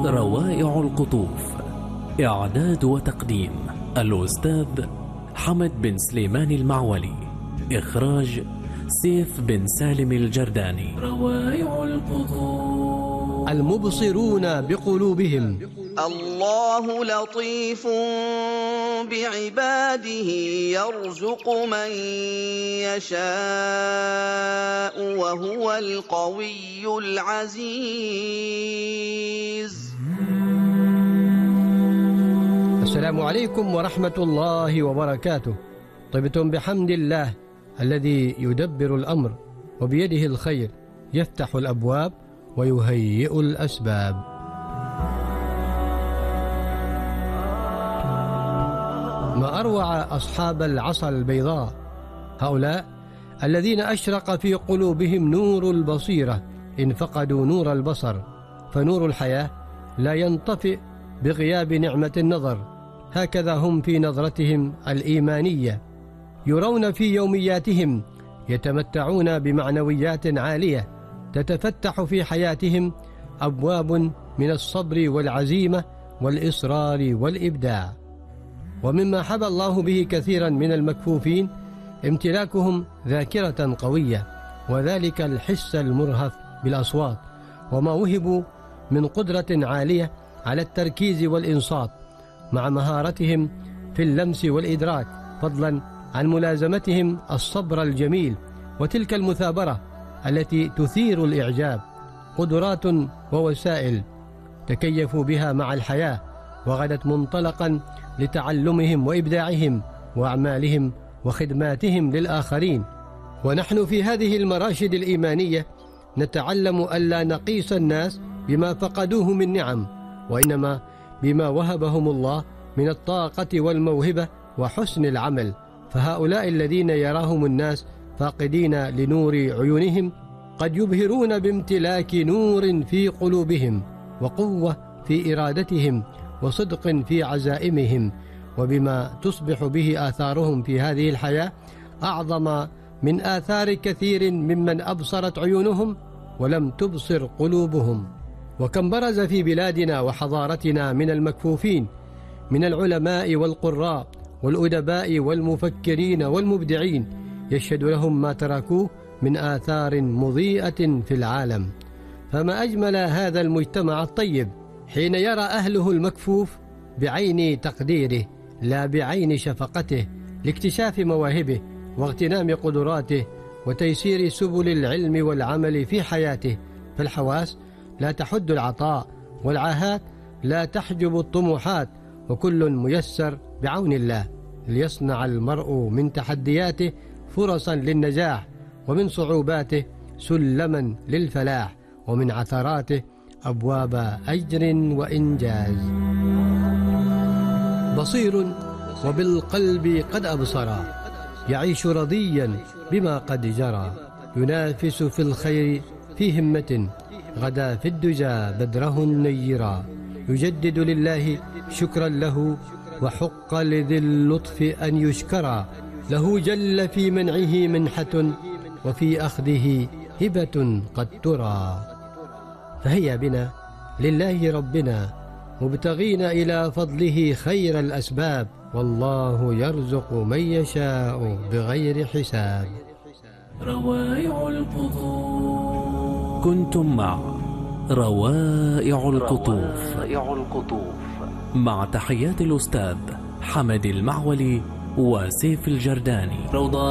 روائع القطوف. إعداد وتقديم الأستاذ حمد بن سليمان المعولي. إخراج سيف بن سالم الجرداني. روائع القطوف. المبصرون بقلوبهم. الله لطيف بعباده يرزق من يشاء وهو القوي العزيز. السلام عليكم ورحمة الله وبركاته. طبتم بحمد الله الذي يدبر الأمر وبيده الخير، يفتح الأبواب ويهيئ الأسباب. ما أروع أصحاب العصا البيضاء، هؤلاء الذين أشرق في قلوبهم نور البصيرة إن فقدوا نور البصر، فنور الحياة لا ينطفئ بغياب نعمة النظر. هكذا هم في نظرتهم الإيمانية، يرون في يومياتهم، يتمتعون بمعنويات عالية تتفتح في حياتهم أبواب من الصبر والعزيمة والإصرار والإبداع. ومما حبى الله به كثيرا من المكفوفين امتلاكهم ذاكرة قوية، وذلك الحس المرهف بالأصوات، وما وهبوا من قدرة عالية على التركيز والإنصات، مع مهارتهم في اللمس والإدراك، فضلا عن ملازمتهم الصبر الجميل وتلك المثابرة التي تثير الإعجاب. قدرات ووسائل تكيفوا بها مع الحياة، وغدت منطلقا لتعلمهم وإبداعهم وأعمالهم وخدماتهم للآخرين. ونحن في هذه المراشد الإيمانية نتعلم ألا نقيس الناس بما فقدوه من نعم، وإنما بما وهبهم الله من الطاقة والموهبة وحسن العمل. فهؤلاء الذين يراهم الناس فاقدين لنور عيونهم قد يبهرون بامتلاك نور في قلوبهم، وقوة في إرادتهم، وصدق في عزائمهم، وبما تصبح به آثارهم في هذه الحياة أعظم من آثار كثير ممن أبصرت عيونهم ولم تبصر قلوبهم. وكم برز في بلادنا وحضارتنا من المكفوفين، من العلماء والقراء والأدباء والمفكرين والمبدعين، يشهد لهم ما تركوه من آثار مضيئة في العالم. فما أجمل هذا المجتمع الطيب حين يرى أهله المكفوف بعين تقديره لا بعين شفقته، لاكتشاف مواهبه واغتنام قدراته وتيسير سبل العلم والعمل في حياته. فالحواس لا تحد العطاء، والعاهات لا تحجب الطموحات، وكل ميسر بعون الله، ليصنع المرء من تحدياته فرصا للنجاح، ومن صعوباته سلما للفلاح، ومن عثراته أبواب أجر وإنجاز. بصير وبالقلب قد أبصرا، يعيش رضيا بما قد جرى، ينافس في الخير في همة، غدا في الدجى بدره نيرا، يجدد لله شكرا له، وحق لذي اللطف أن يشكرا، له جل في منعه منحة، وفي أخذه هبة قد ترى. فهيا بنا لله ربنا مبتغين إلى فضله خير الأسباب، والله يرزق من يشاء بغير حساب. روائع القطوف. كنتم مع روائع القطوف مع تحيات الأستاذ حمد المعولي وسيف الجرداني.